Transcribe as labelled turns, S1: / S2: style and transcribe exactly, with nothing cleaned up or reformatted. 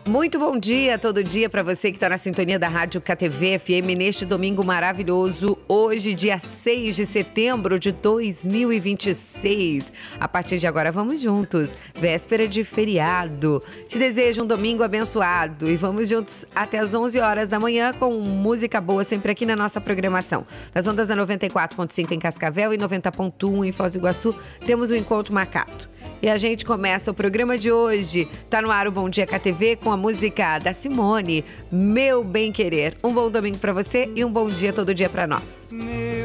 S1: Muito bom dia, todo dia para você que está na sintonia da Rádio K T V F M neste domingo maravilhoso, hoje dia seis de setembro de dois mil e vinte e seis. A partir de agora vamos juntos, véspera de feriado. Te desejo um domingo abençoado e vamos juntos até as onze horas da manhã com música boa sempre aqui na nossa programação. Nas ondas da noventa e quatro ponto cinco em Cascavel e noventa ponto um em Foz do Iguaçu, temos um encontro marcado. E a gente começa o programa de hoje. Tá no ar o Bom Dia K T V com a música da Simone, Meu Bem Querer. Um bom domingo pra você e um bom dia todo dia pra nós.
S2: Meu